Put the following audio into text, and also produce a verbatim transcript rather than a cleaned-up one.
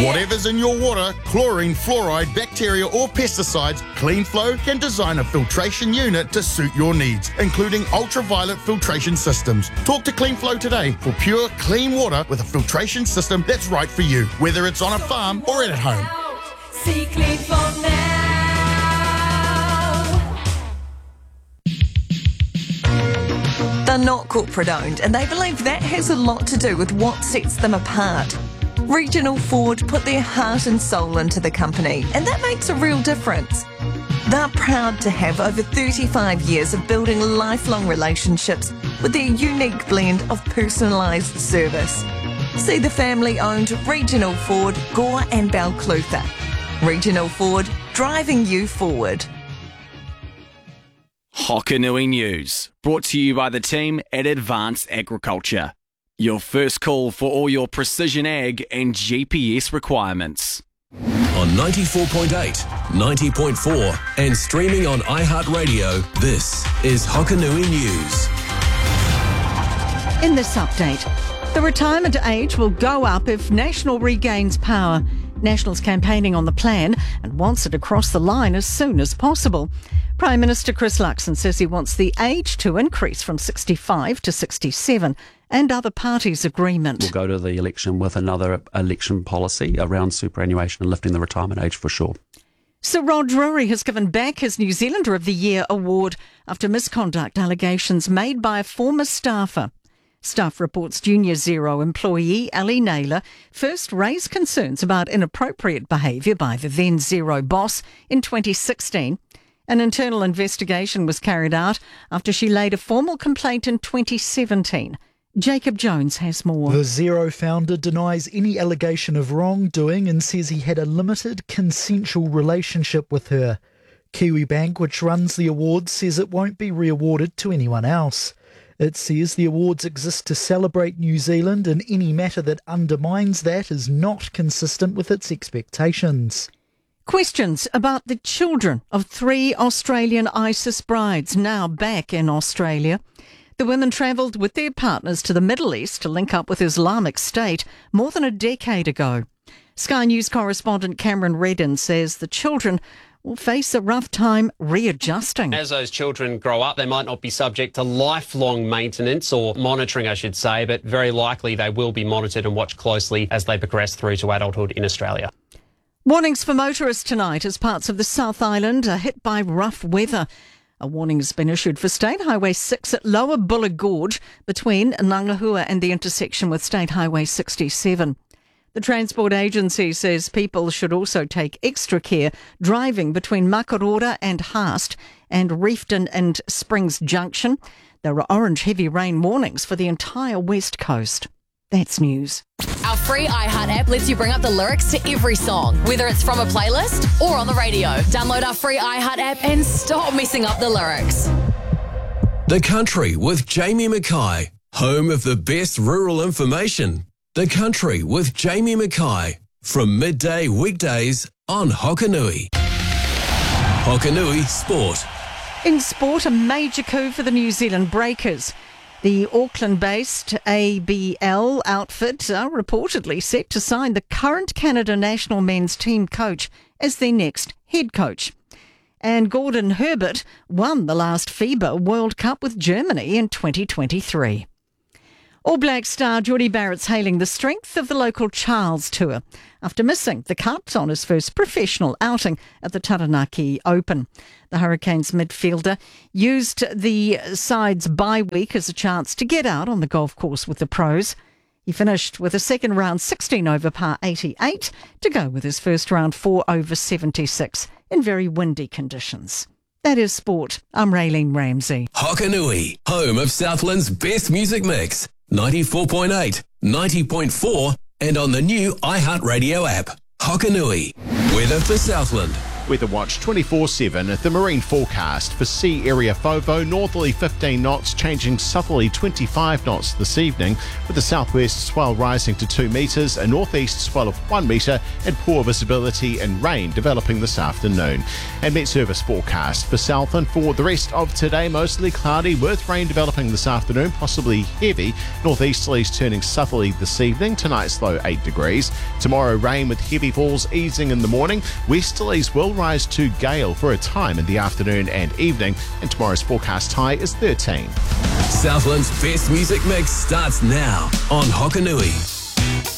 Whatever's in your water, chlorine, fluoride, bacteria or pesticides, CleanFlow can design a filtration unit to suit your needs, including ultraviolet filtration systems. Talk to CleanFlow today for pure, clean water with a filtration system that's right for you, whether it's on a farm or at home. See CleanFlow now. They're not corporate owned, and they believe that has a lot to do with what sets them apart. Regional Ford put their heart and soul into the company, and that makes a real difference. They're proud to have over thirty-five years of building lifelong relationships with their unique blend of personalised service. See the family-owned Regional Ford, Gore and Balclutha. Regional Ford, driving you forward. Hokanui News, brought to you by the team at Advanced Agriculture. Your first call for all your precision ag and G P S requirements. On ninety-four point eight, ninety point four and streaming on iHeartRadio, this is Hokanui News. In this update, the retirement age will go up if National regains power. National's campaigning on the plan and wants it across the line as soon as possible. Prime Minister Chris Luxon says he wants the age to increase from sixty-five to sixty-seven, and other parties' agreement. We'll go to the election with another election policy around superannuation and lifting the retirement age for sure. Sir Rod Drury has given back his New Zealander of the Year award after misconduct allegations made by a former staffer. Staff reports Junior Zero employee Ali Naylor first raised concerns about inappropriate behaviour by the then Zero boss in twenty sixteen. An internal investigation was carried out after she laid a formal complaint in twenty seventeen. Jacob Jones has more. The Zero founder denies any allegation of wrongdoing and says he had a limited consensual relationship with her. Kiwibank, which runs the awards, says it won't be re-awarded to anyone else. It says the awards exist to celebrate New Zealand, and any matter that undermines that is not consistent with its expectations. Questions about the children of three Australian ISIS brides now back in Australia. The women travelled with their partners to the Middle East to link up with Islamic State more than a decade ago. Sky News correspondent Cameron Redden says the children will face a rough time readjusting. As those children grow up, they might not be subject to lifelong maintenance or monitoring, I should say, but very likely they will be monitored and watched closely as they progress through to adulthood in Australia. Warnings for motorists tonight as parts of the South Island are hit by rough weather. A warning has been issued for State Highway six at Lower Buller Gorge between Ngangahua and the intersection with State Highway sixty-seven. The Transport Agency says people should also take extra care driving between Makarora and Haast and Reefton and Springs Junction. There are orange heavy rain warnings for the entire west coast. That's news. Our free iHeart app lets you bring up the lyrics to every song, whether it's from a playlist or on the radio. Download our free iHeart app and stop messing up the lyrics. The Country with Jamie Mackay, home of the best rural information. The Country with Jamie Mackay, from midday weekdays on Hokanui. Hokanui Sport. In sport, a major coup for the New Zealand Breakers. The Auckland-based A B L outfit are reportedly set to sign the current Canada national men's team coach as their next head coach. And Gordon Herbert won the last FIBA World Cup with Germany in twenty twenty-three. All Black star Jordie Barrett's hailing the strength of the local Charles Tour after missing the cut on his first professional outing at the Taranaki Open. The Hurricanes midfielder used the side's bye week as a chance to get out on the golf course with the pros. He finished with a second round sixteen over par eighty-eight to go with his first round four over seventy-six in very windy conditions. That is sport. I'm Raylene Ramsey. Hokanui, home of Southland's best music mix. ninety-four point eight, ninety point four and on the new iHeartRadio app. Hokanui, weather for Southland. Weather Watch twenty-four seven, the marine forecast for sea area FOVO, northerly fifteen knots, changing southerly twenty-five knots this evening, with the southwest swell rising to two metres, a northeast swell of one metre, and poor visibility and rain developing this afternoon. And Met Service forecast for Southland for the rest of today, mostly cloudy with rain developing this afternoon, possibly heavy. Northeasterlies turning southerly this evening, tonight's low eight degrees. Tomorrow rain with heavy falls easing in the morning. Westerlies will rise to gale for a time in the afternoon and evening, and tomorrow's forecast high is thirteen. Southland's best music mix starts now on Hokanui.